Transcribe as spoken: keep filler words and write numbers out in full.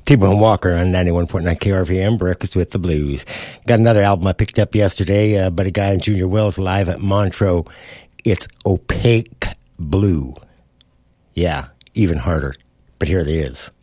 T-Bone Walker on ninety-one point nine K R V M, Breakfast with the Blues. Got another album I picked up yesterday, uh, Buddy Guy and Junior Wells live at Montreux. It's Opaque Blue. Yeah, even harder, but here it is.